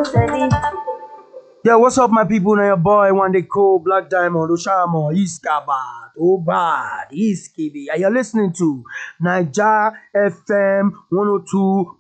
Yeah, what's up, my people? Now your boy, one day cool, Black Diamond, Oshamo, Iskabat, Obad, Iskibi. And you're listening to Niger FM 102.